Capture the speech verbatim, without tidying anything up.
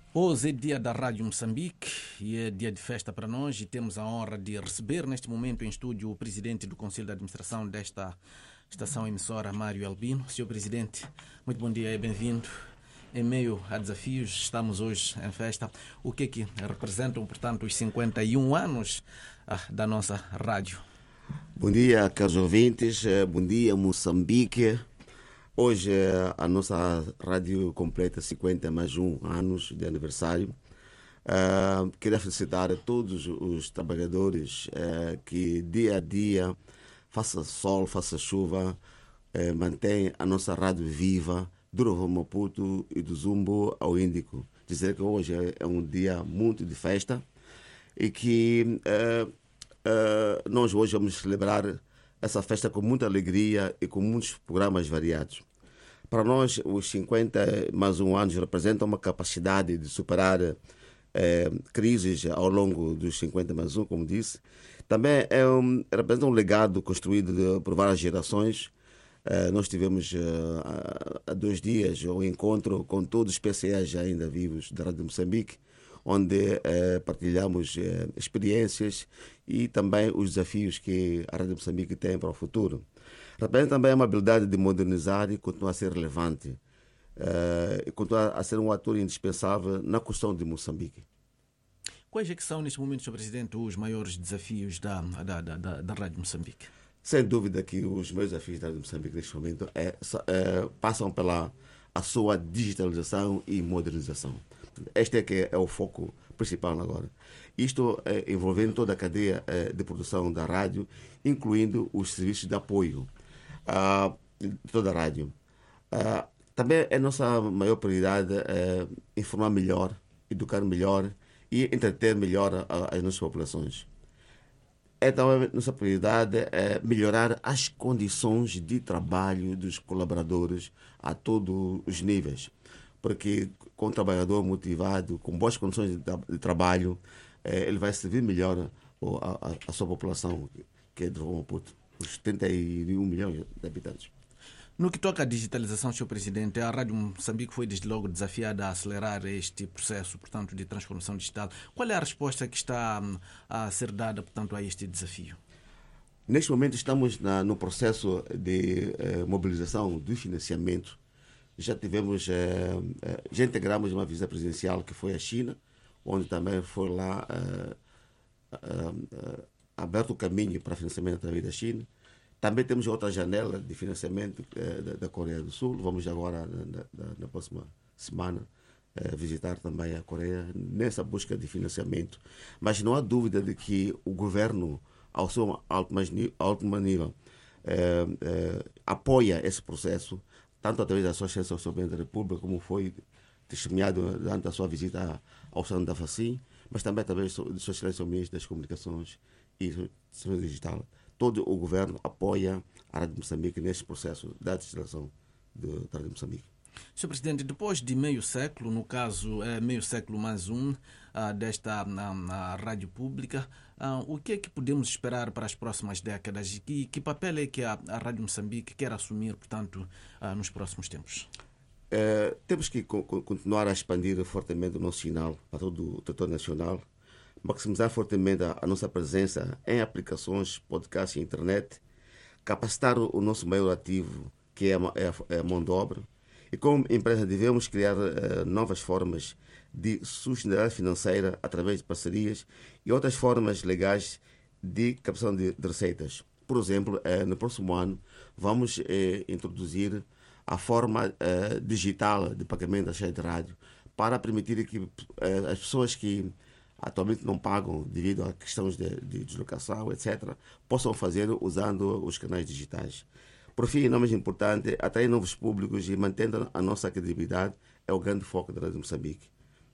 Hoje é dia da Rádio Moçambique e é dia de festa para nós e temos a honra de receber neste momento em estúdio o presidente do Conselho de Administração desta estação emissora, Mário Albino. senhor Presidente, muito bom dia e bem-vindo. Em meio a desafios, estamos hoje em festa. O que é que representam, portanto, os cinquenta e um anos ah, da nossa rádio? Bom dia, caros ouvintes. Bom dia, Moçambique. Hoje a nossa rádio completa cinquenta mais um anos de aniversário. Uh, queria felicitar a todos os trabalhadores uh, que dia a dia, faça sol, faça chuva, uh, mantém a nossa rádio viva, do Novo Maputo e do Zumbo ao Índico. Dizer que hoje é um dia muito de festa e que uh, uh, nós hoje vamos celebrar essa festa com muita alegria e com muitos programas variados. Para nós, os cinquenta mais um anos representam uma capacidade de superar eh, crises ao longo dos cinquenta mais um, como disse. Também é um, representa um legado construído de, por várias gerações. Eh, nós tivemos eh, há dois dias o um encontro com todos os P C Es ainda vivos da Rádio Moçambique, onde eh, partilhamos eh, experiências e também os desafios que a Rádio Moçambique tem para o futuro. Representa também uma habilidade de modernizar e continuar a ser relevante uh, e continuar a ser um ator indispensável na questão de Moçambique. Quais é que são, neste momento, senhor Presidente, os maiores desafios da, da, da, da, da Rádio Moçambique? Sem dúvida que os maiores desafios da Rádio Moçambique neste momento é, é, passam pela a sua digitalização e modernização. Este é que é o foco principal agora. Isto é, envolvendo toda a cadeia é, de produção da rádio, incluindo os serviços de apoio Uh, de toda a rádio. Uh, também é nossa maior prioridade uh, informar melhor, educar melhor e entreter melhor a, a, as nossas populações. É também nossa prioridade uh, melhorar as condições de trabalho dos colaboradores a todos os níveis, porque com um trabalhador motivado, com boas condições de, de trabalho, uh, ele vai servir melhor uh, a, a, a sua população, que é de Novo Maputo. Os setenta e um milhões de habitantes. No que toca à digitalização, senhor Presidente, a Rádio Moçambique foi desde logo desafiada a acelerar este processo, portanto, de transformação digital. Qual é a resposta que está a ser dada, portanto, a este desafio? Neste momento estamos na, no processo de eh, mobilização do financiamento. Já tivemos, eh, eh, já integramos uma visita presidencial que foi à China, onde também foi lá eh, eh, eh, aberto o caminho para financiamento através da China. Também temos outra janela de financiamento eh, da, da Coreia do Sul. Vamos agora, na, na, na próxima semana, eh, visitar também a Coreia nessa busca de financiamento. Mas não há dúvida de que o governo, ao seu alto, mais, alto nível, eh, eh, apoia esse processo, tanto através da sua Excelência Soberana da República, como foi testemunhado durante a sua visita ao Salão da Facim, mas também através de sua Excelência o Ministro das Comunicações e digital. Todo o governo apoia a Rádio Moçambique neste processo da digitalização da Rádio Moçambique. senhor Presidente, depois de meio século, no caso é meio século mais um, uh, desta uh, a rádio pública, uh, o que é que podemos esperar para as próximas décadas e que, que papel é que a, a Rádio Moçambique quer assumir, portanto, uh, nos próximos tempos? Uh, temos que co- continuar a expandir fortemente o nosso sinal para todo o território nacional, maximizar fortemente a, a nossa presença em aplicações, podcast e internet, capacitar o, o nosso maior ativo, que é a, é a, é a mão de obra, e como empresa devemos criar uh, novas formas de sustentabilidade financeira através de parcerias e outras formas legais de captação de, de receitas. Por exemplo, uh, no próximo ano vamos uh, introduzir a forma uh, digital de pagamento da rede de rádio para permitir que uh, as pessoas que atualmente não pagam devido a questões de, de deslocação, etcétera, possam fazer usando os canais digitais. Por fim, e não menos importante, atrair novos públicos e mantendo a nossa credibilidade é o grande foco da Rádio Moçambique.